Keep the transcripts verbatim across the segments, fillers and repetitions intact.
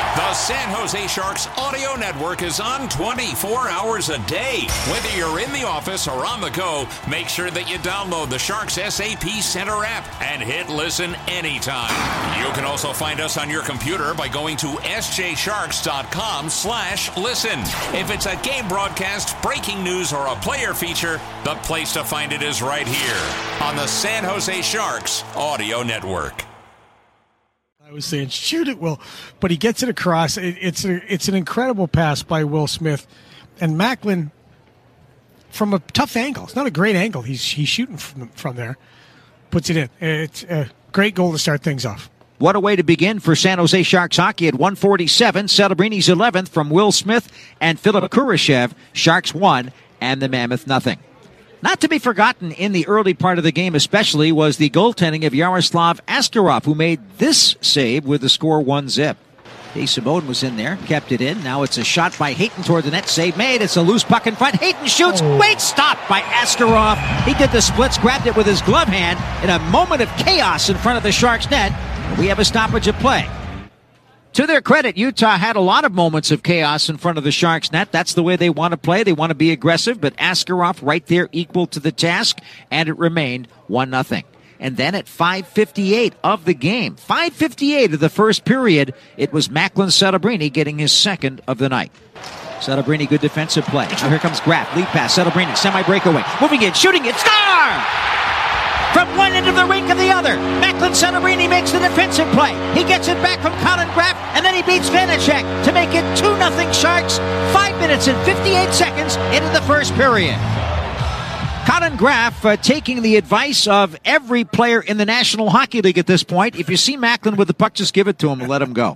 The San Jose Sharks audio network is on twenty-four hours a day. Whether you're in the office or on the go, make sure that you download the Sharks S A P Center app and hit listen anytime. You can also find us on your computer by going to s j sharks dot com slash listen. If it's a game broadcast, breaking news, or a player feature, the place to find it is right here on the San Jose Sharks audio network. I was saying, shoot it, Will, but he gets it across. It, it's a, it's an incredible pass by Will Smith, and Macklin from a tough angle. It's not a great angle. He's he's shooting from from there, puts it in. It's a great goal to start things off. What a way to begin for San Jose Sharks hockey at one forty-seven. Celebrini's eleventh from Will Smith and Philip Kurashev. Sharks one and the Mammoth nothing. Not to be forgotten in the early part of the game especially was the goaltending of Yaroslav Askarov, who made this save with the score one zip. Dave Simone was in there, kept it in. Now it's a shot by Hayton toward the net. Save made. It's a loose puck in front. Hayton shoots. Oh. Wait, stopped by Askarov. He did the splits, grabbed it with his glove hand in a moment of chaos in front of the Sharks net. We have a stoppage of play. To their credit, Utah had a lot of moments of chaos in front of the Sharks net. That's the way they want to play. They want to be aggressive, but Askarov right there equal to the task, and it remained one nothing. And then at five fifty-eight of the game, five fifty-eight of the first period, it was Macklin Celebrini getting his second of the night. Celebrini, good defensive play. Now here comes Graf, lead pass, Celebrini, semi-breakaway, moving in, shooting it, score! From one end of the rink to the other, Macklin Celebrini makes the defensive play. He gets it back from Colin Graf, and then he beats Vanacek to make it two nothing Sharks, five minutes and fifty-eight seconds into the first period. Colin Graf uh, taking the advice of every player in the National Hockey League at this point. If you see Macklin with the puck, just give it to him and let him go.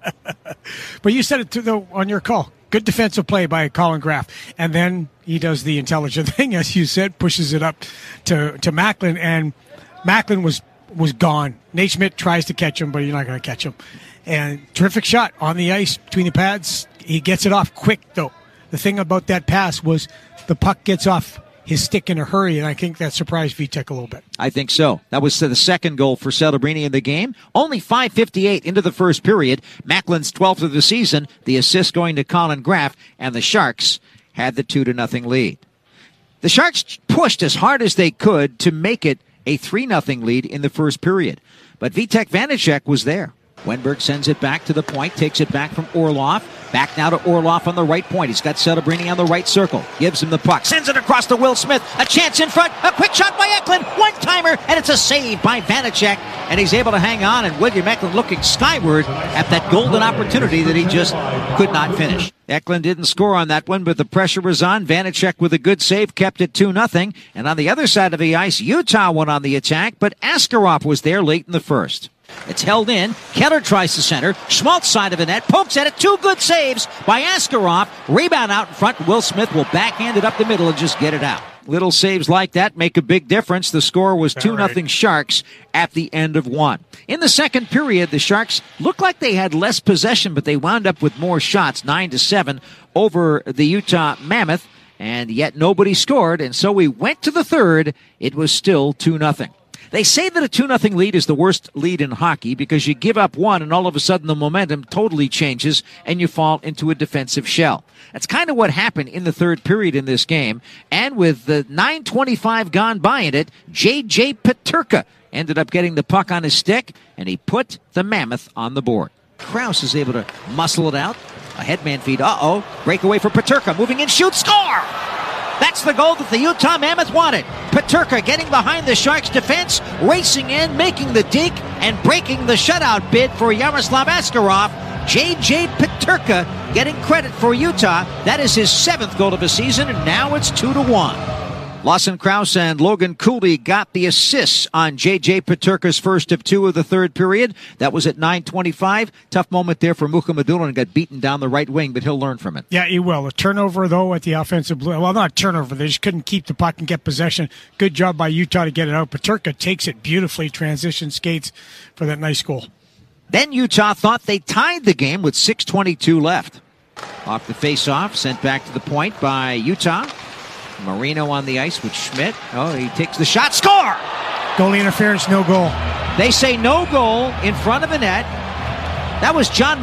But you said it to the, on your call. Good defensive play by Colin Graf. And then he does the intelligent thing, as you said, pushes it up to, to Macklin, and Macklin was, was gone. Nate Schmidt tries to catch him, but you're not going to catch him. And terrific shot on the ice between the pads. He gets it off quick, though. The thing about that pass was the puck gets off his stick in a hurry, and I think that surprised Vitek a little bit. I think so. That was the second goal for Celebrini in the game. Only five fifty-eight into the first period. Macklin's twelfth of the season. The assist going to Colin Graf, and the Sharks had the two to nothing lead. The Sharks pushed as hard as they could to make it a three nothing lead in the first period. But Vitek Vanacek was there. Wenberg sends it back to the point, takes it back from Orlov. Back now to Orlov on the right point. He's got Celebrini on the right circle. Gives him the puck. Sends it across to Will Smith. A chance in front. A quick shot by Eklund. One-timer, and it's a save by Vanacek. And he's able to hang on, and William Eklund looking skyward at that golden opportunity that he just could not finish. Eklund didn't score on that one, but the pressure was on. Vanacek with a good save kept it two nothing. And on the other side of the ice, Utah went on the attack, but Askarov was there late in the first. It's held in. Keller tries to center. Schmaltz side of the net. Pokes at it. Two good saves by Askarov. Rebound out in front. Will Smith will backhand it up the middle and just get it out. Little saves like that make a big difference. The score was two nothing Sharks at the end of one. In the second period, the Sharks looked like they had less possession, but they wound up with more shots, nine to seven over the Utah Mammoth, and yet nobody scored, and so we went to the third. It was still two nothing. They say that a two nothing lead is the worst lead in hockey because you give up one and all of a sudden the momentum totally changes and you fall into a defensive shell. That's kind of what happened in the third period in this game. And with the nine twenty-five gone by in it, J J Peterka ended up getting the puck on his stick, and he put the Mammoth on the board. Krause is able to muscle it out. A headman feed. Uh-oh. Breakaway for Peterka. Moving in, shoot, score! That's the goal that the Utah Mammoth wanted. Peterka getting behind the Sharks' defense, racing in, making the deke, and breaking the shutout bid for Yaroslav Askarov. J J Peterka getting credit for Utah. That is his seventh goal of the season, and now it's two to one. Lawson Krause and Logan Cooley got the assists on J J Peterka's first of two of the third period. That was at nine twenty-five. Tough moment there for Mukhamadullin, and got beaten down the right wing, but he'll learn from it. Yeah, he will. A turnover, though, at the offensive blue. Well, not a turnover. They just couldn't keep the puck and get possession. Good job by Utah to get it out. Peterka takes it beautifully, transition skates for that nice goal. Then Utah thought they tied the game with six twenty-two left. Off the face-off, sent back to the point by Utah. Marino on the ice with Schmidt. Oh, he takes the shot. Score! Goalie interference, no goal. They say no goal in front of the net. That was John